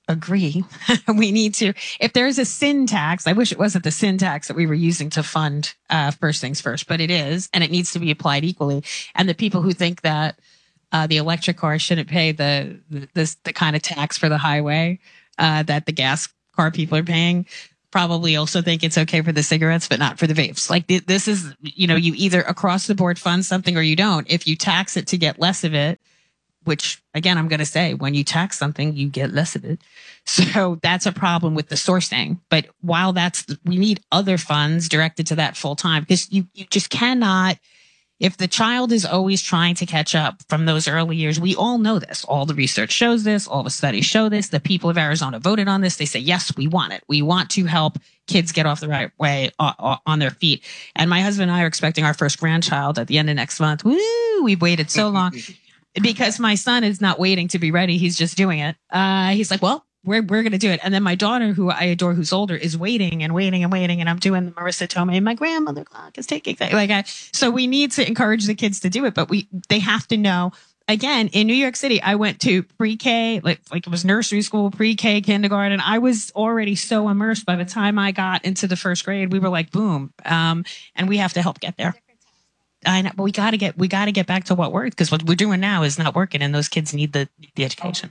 agree. We need to, if there's a sin tax, I wish it wasn't the sin tax that we were using to fund First Things First, but it is, and it needs to be applied equally. And the people who think that the electric car shouldn't pay the kind of tax for the highway that the gas car people are paying probably also think it's okay for the cigarettes, but not for the vapes. Like this is, you either across the board fund something or you don't. If you tax it to get less of it, which again, I'm going to say when you tax something, you get less of it. So that's a problem with the sourcing. But while we need other funds directed to that full time, because you just cannot, if the child is always trying to catch up from those early years, we all know this. All the research shows this. All the studies show this. The people of Arizona voted on this. They say, yes, we want it. We want to help kids get off the right way on their feet. And my husband and I are expecting our first grandchild at the end of next month. Woo! We've waited so long because my son is not waiting to be ready. He's just doing it. He's like, well, we're going to do it. And then my daughter, who I adore, who's older, is waiting and waiting and waiting. And I'm doing the Marissa Tomei, my grandmother clock is taking things. So we need to encourage the kids to do it, but they have to know. Again, in New York City, I went to pre-K, like it was nursery school, pre-K, kindergarten. I was already so immersed by the time I got into the first grade. We were like, boom. And we have to help get there. I know, but we got to get back to what worked, because what we're doing now is not working, and those kids need the education.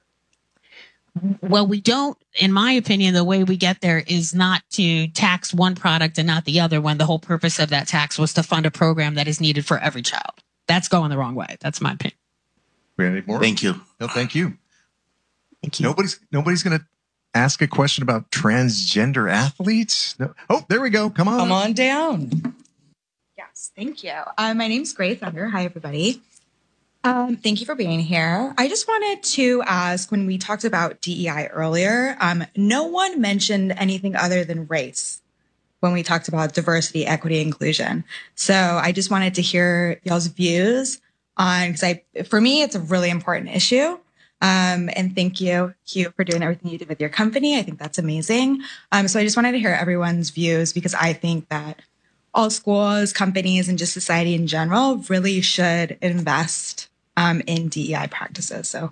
Well, we don't, in my opinion, the way we get there is not to tax one product and not the other, when the whole purpose of that tax was to fund a program that is needed for every child. That's going the wrong way. That's my opinion. Any more? Thank you. No, thank you. Thank you. Nobody's going to ask a question about transgender athletes. No. Oh, there we go. Come on down. Yes, thank you. My name's Grace Thunder. Hi, everybody. Thank you for being here. I just wanted to ask, when we talked about DEI earlier, no one mentioned anything other than race when we talked about diversity, equity, inclusion. So I just wanted to hear y'all's views on, because for me, it's a really important issue. And thank you, Hugh, for doing everything you did with your company. I think that's amazing. So I just wanted to hear everyone's views, because I think that all schools, companies, and just society in general really should invest in DEI practices. So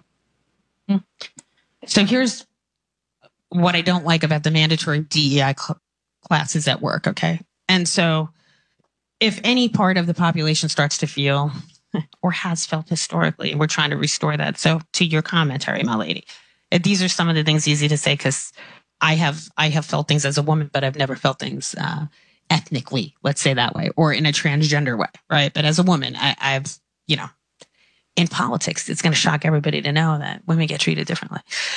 here's what I don't like about the mandatory DEI classes at work. Okay. And so if any part of the population starts to feel or has felt historically, and we're trying to restore that. So to your commentary, my lady, these are some of the things easy to say, because I have felt things as a woman, but I've never felt things ethnically, let's say that way, or in a transgender way. Right. But as a woman, I've, in politics, it's going to shock everybody to know that women get treated differently.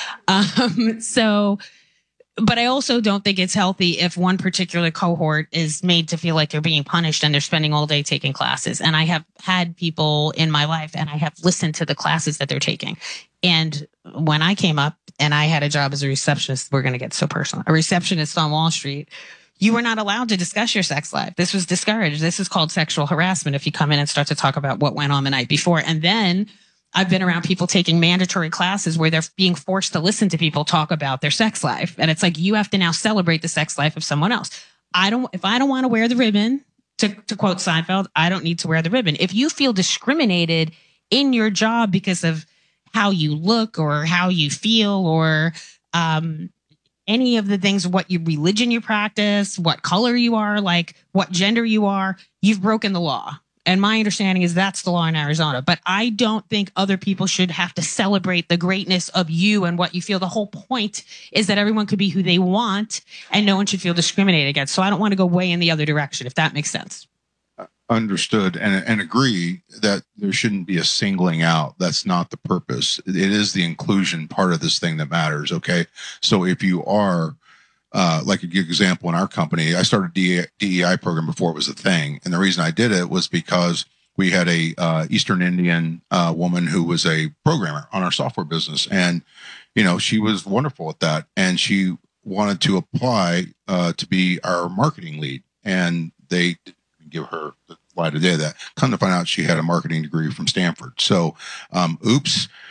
But I also don't think it's healthy if one particular cohort is made to feel like they're being punished and they're spending all day taking classes. And I have had people in my life, and I have listened to the classes that they're taking. And when I came up and I had a job as a receptionist, we're going to get so personal, a receptionist on Wall Street, you were not allowed to discuss your sex life. This was discouraged. This is called sexual harassment if you come in and start to talk about what went on the night before. And then I've been around people taking mandatory classes where they're being forced to listen to people talk about their sex life. And it's like, you have to now celebrate the sex life of someone else. If I don't want to wear the ribbon, to quote Seinfeld, I don't need to wear the ribbon. If you feel discriminated in your job because of how you look or how you feel, or any of the things, what religion you practice, what color you are, like what gender you are, you've broken the law. And my understanding is that's the law in Arizona. But I don't think other people should have to celebrate the greatness of you and what you feel. The whole point is that everyone could be who they want, and no one should feel discriminated against. So I don't want to go way in the other direction, if that makes sense. Understood, and agree that there shouldn't be a singling out. That's not the purpose. It is the inclusion part of this thing that matters. Okay. So if you are, like a good example in our company, I started a DEI program before it was a thing. And the reason I did it was because we had a Eastern Indian woman who was a programmer on our software business. And, she was wonderful at that. And she wanted to apply to be our marketing lead. And they give her the light of day that. Come to find out, she had a marketing degree from Stanford. So, oops.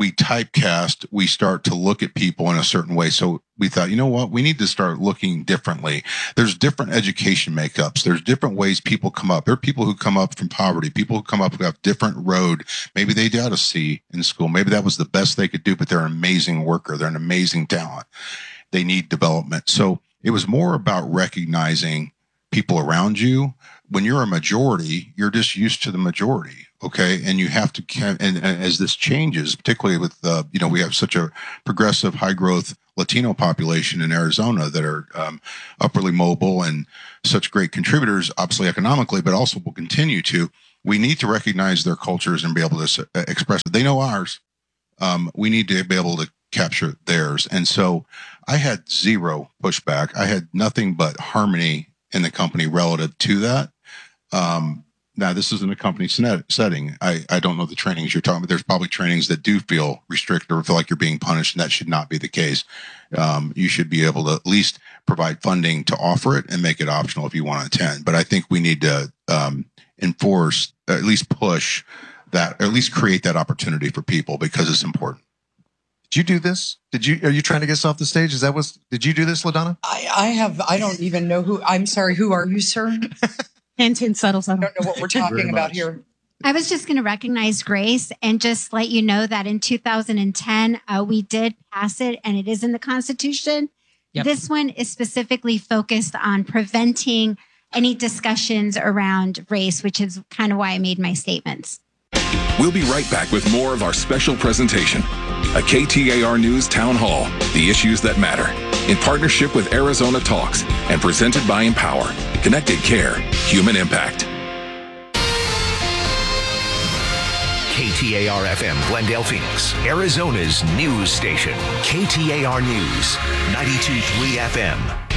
typecast, we start to look at people in a certain way. So we thought, you know what, we need to start looking differently. There's different education makeups. There's different ways people come up. There are people who come up from poverty, people who come up who have different road. Maybe they got a C in school. Maybe that was the best they could do, but they're an amazing worker. They're an amazing talent. They need development. So it was more about recognizing people around you. When you're a majority, you're just used to the majority. Okay. And you have to, and as this changes, particularly with, we have such a progressive, high growth Latino population in Arizona that are upwardly mobile and such great contributors, obviously economically, but also will continue to. We need to recognize their cultures and be able to express it. They know ours. We need to be able to capture theirs. And so I had zero pushback. I had nothing but harmony in the company relative to that. Now, this isn't a company setting. I don't know the trainings you're talking about. There's probably trainings that do feel restricted or feel like you're being punished, and that should not be the case. You should be able to at least provide funding to offer it and make it optional if you want to attend. But I think we need to enforce, at least push that, or at least create that opportunity for people because it's important. Did you do this? Are you trying to get us off the stage? Did you do this, LaDonna? I don't even know who. I'm sorry. Who are you, sir? Hint, subtle. I don't know what we're talking about here. I was just going to recognize Grace and just let you know that in 2010, we did pass it and it is in the Constitution. Yep. This one is specifically focused on preventing any discussions around race, which is kind of why I made my statements. We'll be right back with more of our special presentation, a KTAR News Town Hall, the issues that matter, in partnership with Arizona Talks and presented by Empower, Connected Care, Human Impact. KTAR FM, Glendale, Phoenix, Arizona's news station. KTAR News, 92.3 FM.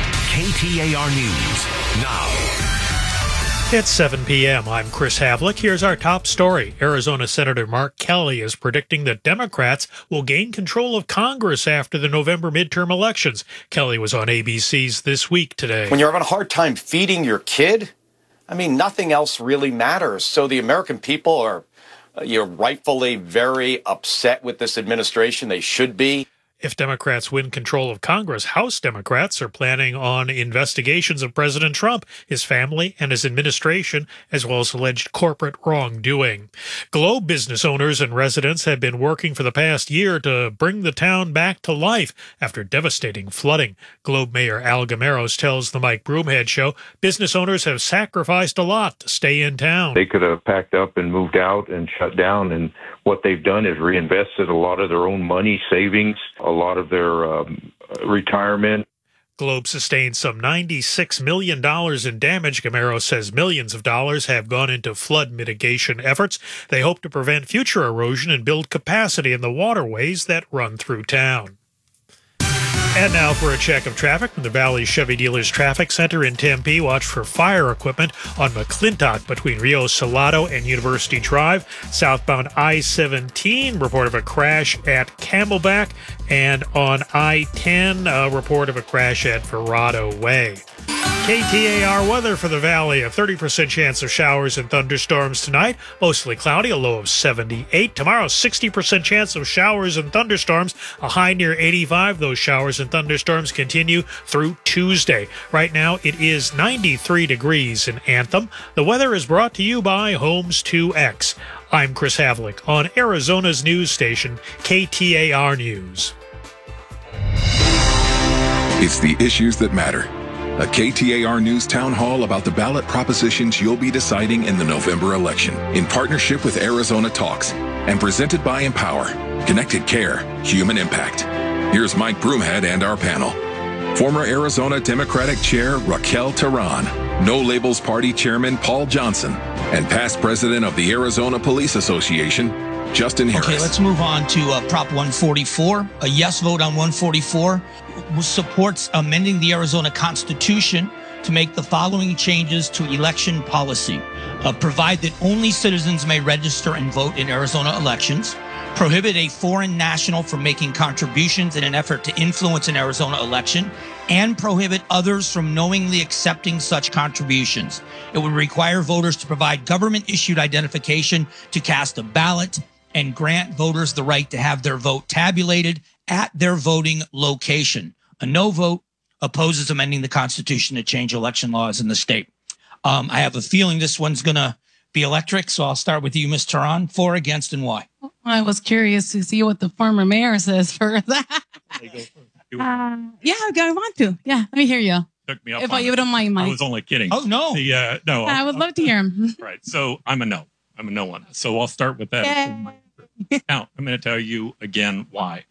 KTAR News, now. It's 7 p.m. I'm Chris Havlick. Here's our top story. Arizona Senator Mark Kelly is predicting that Democrats will gain control of Congress after the November midterm elections. Kelly was on ABC's This Week today. When you're having a hard time feeding your kid, nothing else really matters. So the American people are rightfully very upset with this administration. They should be. If Democrats win control of Congress, House Democrats are planning on investigations of President Trump, his family, and his administration, as well as alleged corporate wrongdoing. Globe business owners and residents have been working for the past year to bring the town back to life after devastating flooding. Globe Mayor Al Gameros tells the Mike Broomhead Show business owners have sacrificed a lot to stay in town. They could have packed up and moved out and shut down, and what they've done is reinvested a lot of their own money, savings, a lot of their retirement. Globe sustained some $96 million in damage. Gamero says millions of dollars have gone into flood mitigation efforts. They hope to prevent future erosion and build capacity in the waterways that run through town. And now for a check of traffic from the Valley Chevy Dealers Traffic Center in Tempe. Watch for fire equipment on McClintock between Rio Salado and University Drive. Southbound I-17, report of a crash at Camelback. And on I-10, a report of a crash at Verrado Way. KTAR weather for the Valley, a 30% chance of showers and thunderstorms tonight. Mostly cloudy, a low of 78. Tomorrow, 60% chance of showers and thunderstorms, a high near 85. Those showers and thunderstorms continue through Tuesday. Right now, it is 93 degrees in Anthem. The weather is brought to you by Homes 2X. I'm Chris Havlick on Arizona's news station, KTAR News. It's the issues that matter. A KTAR News Town Hall about the ballot propositions you'll be deciding in the November election, in partnership with Arizona Talks, and presented by Empower, Connected Care, Human Impact. Here's Mike Broomhead and our panel. Former Arizona Democratic Chair Raquel Terán, No Labels Party Chairman Paul Johnson, and past president of the Arizona Police Association, Justin Harris. Okay, let's move on to Prop 144. A yes vote on 144 supports amending the Arizona Constitution to make the following changes to election policy. Provide that only citizens may register and vote in Arizona elections. Prohibit a foreign national from making contributions in an effort to influence an Arizona election, and prohibit others from knowingly accepting such contributions. It would require voters to provide government-issued identification to cast a ballot, and grant voters the right to have their vote tabulated at their voting location. A no vote opposes amending the Constitution to change election laws in the state. I have a feeling this one's going to be electric, so I'll start with you, Ms. Tehran. For, against, and why? I was curious to see what the former mayor says for that. Yeah, I want to. Yeah, let me hear you. Took me up If on you don't mind, Mike. I was only kidding. Oh, no. No. I would love to hear him. Right. So I'm a no. I'm a no on this. So I'll start with that. Now, I'm going to tell you again why.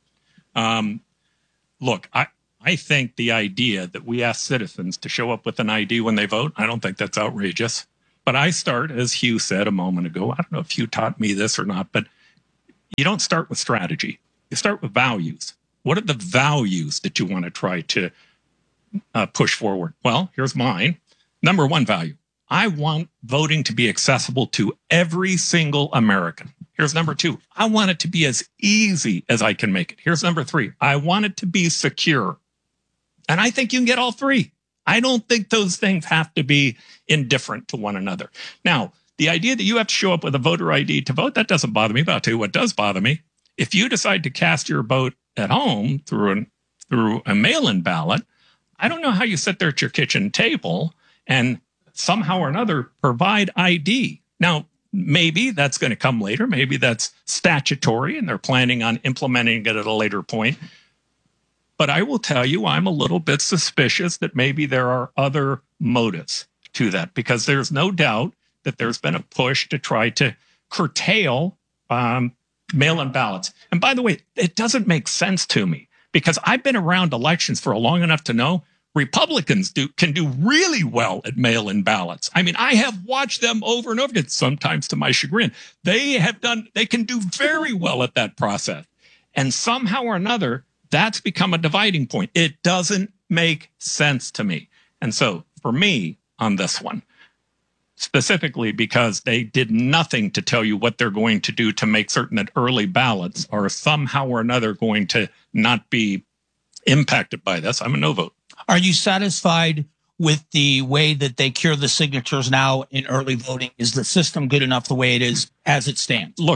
Look, I think the idea that we ask citizens to show up with an ID when they vote, I don't think that's outrageous. But I start, as Hugh said a moment ago, I don't know if Hugh taught me this or not, but you don't start with strategy. You start with values. What are the values that you want to try to push forward? Well, here's mine. Number one value. I want voting to be accessible to every single American. Here's number two. I want it to be as easy as I can make it. Here's number three. I want it to be secure. And I think you can get all three. I don't think those things have to be indifferent to one another. Now, the idea that you have to show up with a voter ID to vote, that doesn't bother me. But I'll tell you what does bother me. If you decide to cast your vote at home through a mail-in ballot, I don't know how you sit there at your kitchen table and somehow or another provide ID. Now, maybe that's going to come later. Maybe that's statutory and they're planning on implementing it at a later point. But I will tell you, I'm a little bit suspicious that maybe there are other motives to that, because there's no doubt that there's been a push to try to curtail mail-in ballots. And by the way, it doesn't make sense to me, because I've been around elections for long enough to know Republicans can do really well at mail-in ballots. I mean, I have watched them over and over again, sometimes to my chagrin. They can do very well at that process. And somehow or another, that's become a dividing point. It doesn't make sense to me. And so for me on this one, specifically because they did nothing to tell you what they're going to do to make certain that early ballots are somehow or another going to not be impacted by this, I'm a no vote. Are you satisfied with the way that they cure the signatures now in early voting? Is the system good enough the way it is as it stands? Look,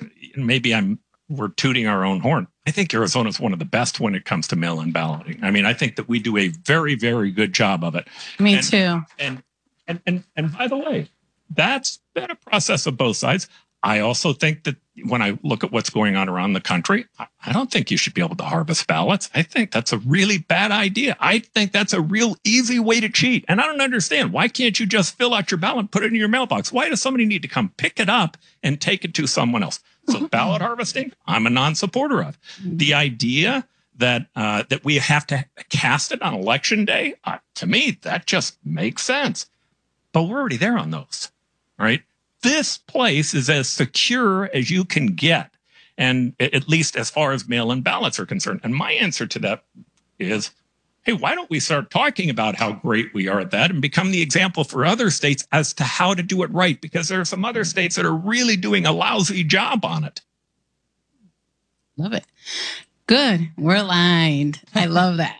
we're tooting our own horn. I think Arizona is one of the best when it comes to mail-in balloting. I mean, I think that we do a very, very good job of it. Me too. And by the way, that's been a process of both sides. I also think that when I look at what's going on around the country, I don't think you should be able to harvest ballots. I think that's a really bad idea. I think that's a real easy way to cheat. And I don't understand. Why can't you just fill out your ballot and put it in your mailbox? Why does somebody need to come pick it up and take it to someone else? So ballot harvesting, I'm a non-supporter of. The idea that we have to cast it on election day, to me, that just makes sense. But we're already there on those, right? This place is as secure as you can get, and at least as far as mail-in ballots are concerned. And my answer to that is, hey, why don't we start talking about how great we are at that and become the example for other states as to how to do it right? Because there are some other states that are really doing a lousy job on it. Love it. Good. We're aligned. I love that.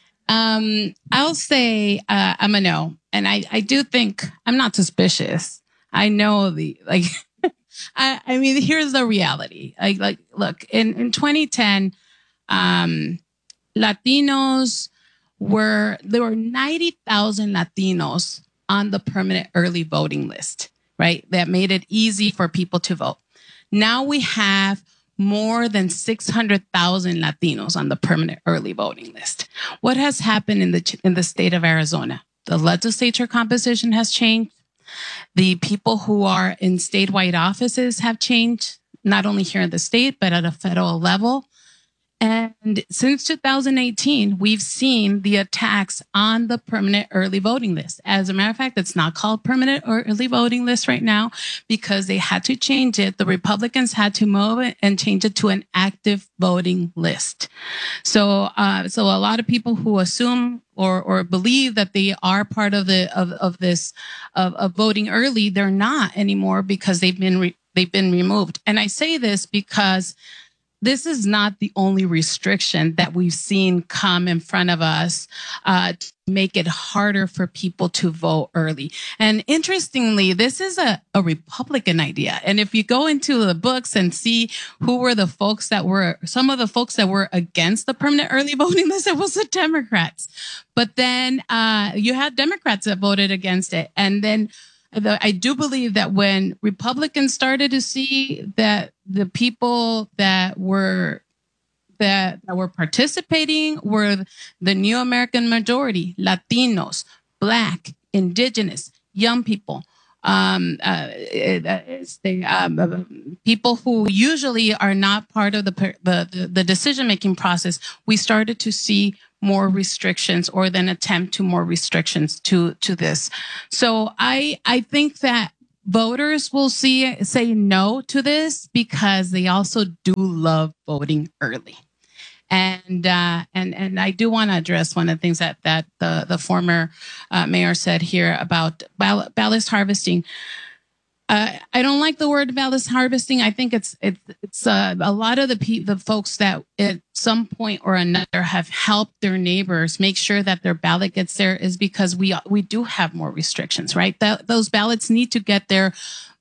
I'll say I'm a no. And I do think I'm not suspicious. I know I mean, here's the reality. Look, in 2010, Latinos there were 90,000 Latinos on the permanent early voting list, right? That made it easy for people to vote. Now we have more than 600,000 Latinos on the permanent early voting list. What has happened in the state of Arizona? The legislature composition has changed. The people who are in statewide offices have changed, not only here in the state, but at a federal level. And since 2018, we've seen the attacks on the permanent early voting list. As a matter of fact, it's not called permanent or early voting list right now because they had to change it. The Republicans had to move it and change it to an active voting list. So a lot of people who assume or believe that they are part of of voting early, they're not anymore because they've been removed. And I say this because this is not the only restriction that we've seen come in front of us to make it harder for people to vote early. And interestingly, this is a Republican idea. And if you go into the books and see who were the folks that were, some of the folks that were against the permanent early voting list, it was the Democrats. But then you had Democrats that voted against it. And then I do believe that when Republicans started to see that the people that were participating were the new American majority, Latinos, Black, Indigenous, young people, people who usually are not part of the decision-making process, we started to see more restrictions or then attempt to more restrictions to this. So I think that voters will say no to this because they also do love voting early. And I do want to address one of the things that the former mayor said here about ballot harvesting. I don't like the word ballot harvesting. I think it's a lot of the folks that at some point or another have helped their neighbors make sure that their ballot gets there is because we do have more restrictions, right? Those ballots need to get there